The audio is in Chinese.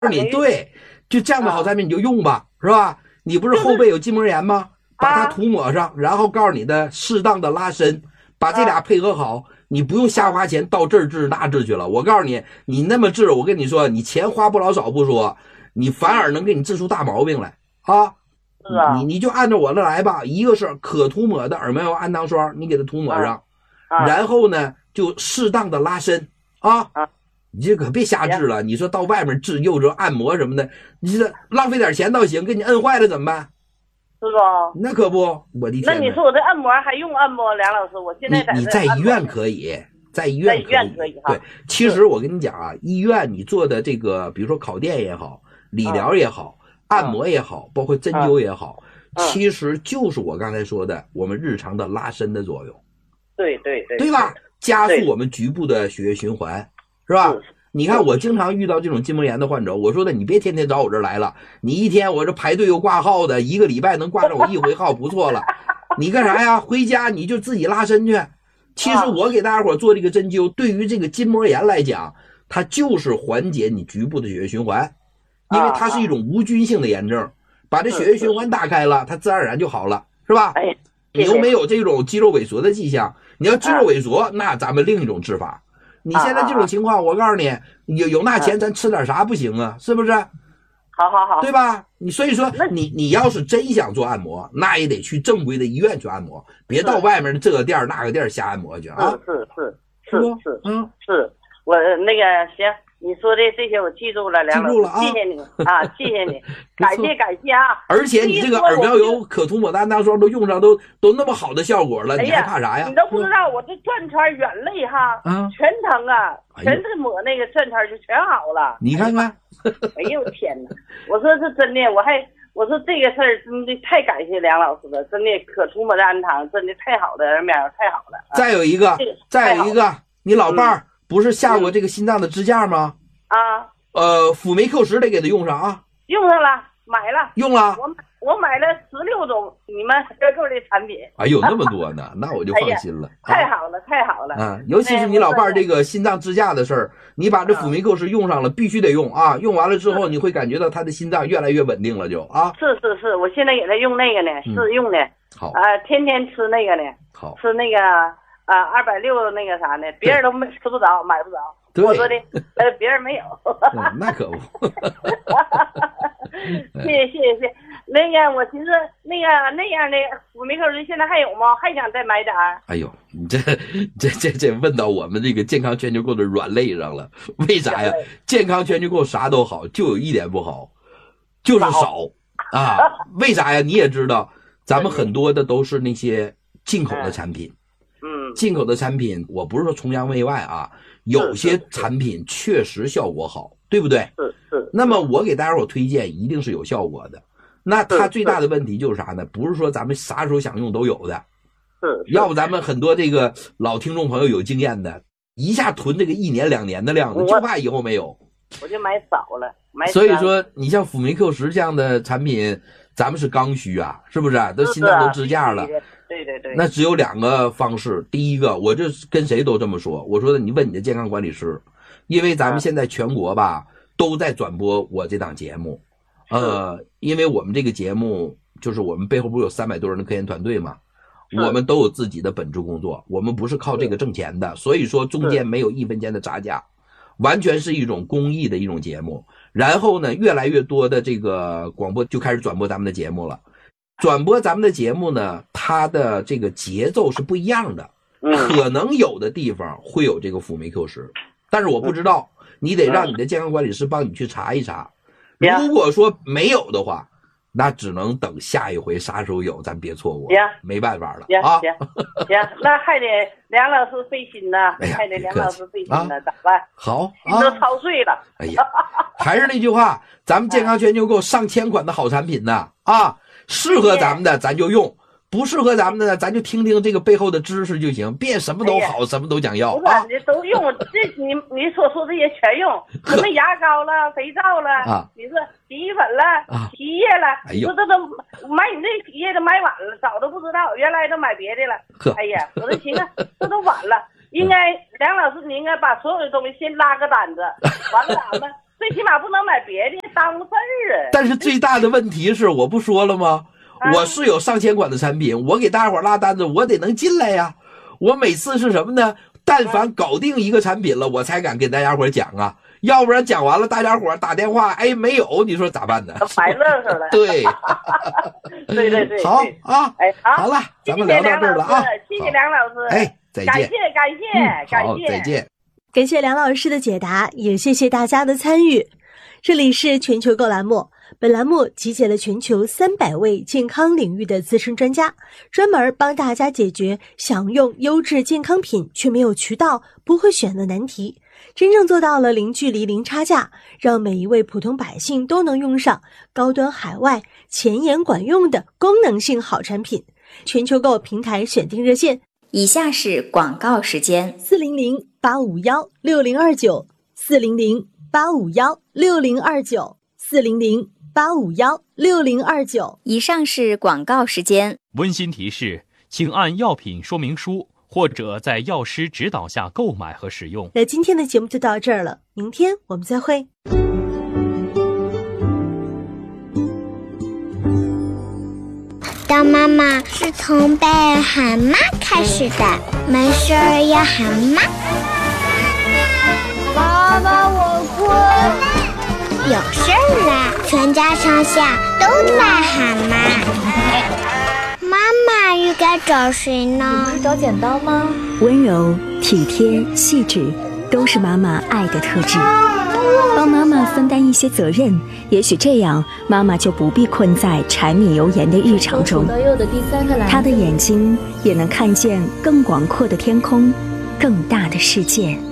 你对，就这样的好产品你就用吧，是吧？你不是后背有筋膜炎吗？把它涂抹上，然后告诉你的适当的拉伸，把这俩配合好，你不用瞎花钱到这儿治那治去了。我告诉你，你那么治，我跟你说，你钱花不老少不说，你反而能给你治出大毛病来啊！你就按照我的来吧，一个是可涂抹的耳苗油氨糖霜，你给它涂抹上，然后呢就适当的拉伸啊。你这可别瞎治了，你说到外面治又按摩什么的，你这浪费点钱倒行，给你摁坏了怎么办？ 是吧？ 那可不，我的天！ 那你说我这按摩还用按摩？梁老师，我现在你在医院可以，在医院可以哈。 对，其实我跟你讲啊，医院你做的这个，比如说烤电也好，理疗也好，按摩也好，包括针灸也好，其实就是我刚才说的，我们日常的拉伸的作用。对吧？加速我们局部的血液循环，是吧？你看我经常遇到这种筋膜炎的患者，我说的你别天天找我这儿来了，你一天我这排队又挂号的，一个礼拜能挂上我一回号不错了。你干啥呀？回家你就自己拉伸去。其实我给大家伙做这个针灸，对于这个筋膜炎来讲，它就是缓解你局部的血液循环，因为它是一种无菌性的炎症，把这血液循环打开了，它自然而然就好了，是吧？你又没有这种肌肉萎缩的迹象，你要肌肉萎缩，那咱们另一种治法。你现在这种情况，我告诉你，有那钱咱吃点啥不行啊？是不是？ 好， 对吧？所以说你要是真想做按摩，那也得去正规的医院去按摩，别到外面的这个店那个店瞎按摩去啊！ 是，我那个行。你说的这些我记住了，梁老师，谢谢你啊，谢谢你，感谢啊！ 而且你这个耳苗油、可涂抹的氨糖霜都用上，都那么好的效果了，你还怕啥呀？ 你都不知道我这转圈眼泪哈，全疼啊，全是抹那个转圈就全好了。 你看看， 哎呦天哪！我说这真的，我说这个事儿真的太感谢梁老师了，真的可涂抹的氨糖真的太好了，耳苗太好了。 再有一个，你老伴儿。不是下过这个心脏的支架吗？辅酶 Q10得给他用上啊。用上了，买了。 用了。 我买了16种你们合购的产品。 哎呦，那么多呢，那我就放心了。 太好了。 尤其是你老伴儿这个心脏支架的事儿，你把这辅酶 Q10用上了，必须得用啊。用完了之后，你会感觉到他的心脏越来越稳定了，就啊。 是，我现在也在用那个呢，试用的。 好。 天天吃那个呢。 好。 吃那个。260那个啥呢？别人都吃不着，买不着。我说的，别人没有。 那可不。 谢。那个，我寻思那样的辅酶 Q10现在还有吗？还想再买点儿。 哎呦，你这问到我们这个健康全球购的软肋上了。为啥呀？健康全球购啥都好，就有一点不好，就是少啊。为啥呀？你也知道，咱们很多的都是那些进口的产品。进口的产品，我不是说崇洋媚外啊，有些产品确实效果好，对不对？ 是。 那么我给大家伙推荐，一定是有效果的。那它最大的问题就是啥呢？不是说咱们啥时候想用都有的。要不咱们很多这个老听众朋友有经验的，一下囤这个1年2年的量子，就怕以后没有。 我就买少了。 所以说，你像辅酶 Q10这样的产品，咱们是刚需啊，是不是？都心脏都支架了。 对， 那只有2个方式。第一个，我这跟谁都这么说，我说的你问你的健康管理师，因为咱们现在全国吧都在转播我这档节目，因为我们这个节目就是我们背后不是有300多人的科研团队嘛，我们都有自己的本职工作，我们不是靠这个挣钱的，所以说中间没有1分钱的差价，完全是一种公益的一种节目。然后呢，越来越多的这个广播就开始转播咱们的节目了。转播咱们的节目呢，它的这个节奏是不一样的，可能有的地方会有这个辅酶 Q10，但是我不知道，你得让你的健康管理师帮你去查一查。如果说没有的话，那只能等下一回啥时候有，咱别错过，没办法了啊。 行，那还得梁老师费心呢，还得梁老师费心呢，咋办？ 好， 心都操碎了。 哎呀，还是那句话，咱们健康全球购上千款的好产品呢啊。适合咱们的咱就用，不适合咱们的呢，咱就听听这个背后的知识就行，别什么都好，什么都想要啊！ 你都用，这你所说这些全用，什么牙膏了、肥皂了，你说洗衣粉了、洗衣液了，你说这都买你这洗衣液都买晚了，早都不知道，原来都买别的了。哎呀，我说行啊，这都晚了，应该梁老师你应该把所有的东西先拉个单子，完了咱们最起码不能买别的耽误事儿啊。 但是最大的问题是，我不说了吗？我是有上千款的产品，我给大家伙拉单子，我得能进来呀。我每次是什么呢？但凡搞定一个产品了，我才敢给大家伙讲啊。要不然讲完了，大家伙打电话，哎，没有，你说咋办呢？ 白乐呵了。 对， 对。 好啊， 哎， 好了，咱们聊到这儿了啊。 谢谢梁老师。 哎，再见。 感谢， 再见。 感谢梁老师的解答，也谢谢大家的参与。这里是全球购栏目，本栏目集结了全球300位健康领域的资深专家，专门帮大家解决想用优质健康品却没有渠道、不会选的难题，真正做到了零距离、零差价，让每一位普通百姓都能用上高端海外、前沿管用的功能性好产品。全球购平台选定热线： 以下是广告时间 ，400-851-6029，400-851-6029，400-851-6029。 以上是广告时间。 温馨提示，请按药品说明书或者在药师指导下购买和使用。 那今天的节目就到这儿了，明天我们再会。 当妈妈是从被喊妈开始的，没事儿要喊妈。妈妈，我困。有事儿啦，全家上下都在喊妈。妈妈又该找谁呢？ 你不是找剪刀吗？ 温柔、体贴、细致，都是妈妈爱的特质。帮妈妈分担一些责任，也许这样妈妈就不必困在柴米油盐的日常中。她的眼睛也能看见更广阔的天空，更大的世界。